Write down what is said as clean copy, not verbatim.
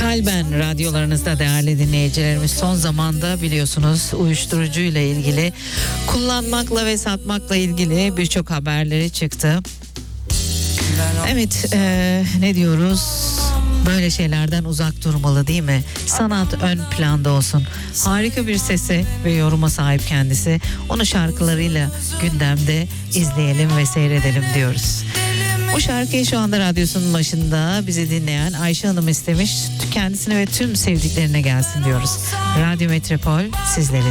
Kalben radyolarınızda değerli dinleyicilerimiz, son zamanda biliyorsunuz uyuşturucuyla ilgili, kullanmakla ve satmakla ilgili birçok haberleri çıktı. Evet, ne diyoruz? Böyle şeylerden uzak durmalı, değil mi? Sanat ön planda olsun. Harika bir sese ve yoruma sahip kendisi. Onu şarkılarıyla gündemde izleyelim ve seyredelim diyoruz. Bu şarkıyı şu anda radyosunun başında bizi dinleyen Ayşe Hanım istemiş. Kendisine ve tüm sevdiklerine gelsin diyoruz. Radyo Metropol sizlerin.